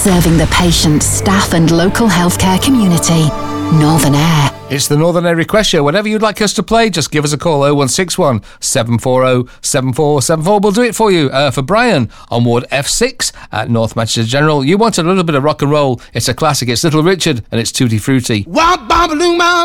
Serving the patient, staff and local healthcare community. Northern Air. It's the Northern Air Request Show. Whatever you'd like us to play, just give us a call. 0161 740 7474. We'll do it for you. For Brian on Ward F6 at North Manchester General. You wanted a little bit of rock and roll. It's a classic. It's Little Richard and it's Tutti Frutti.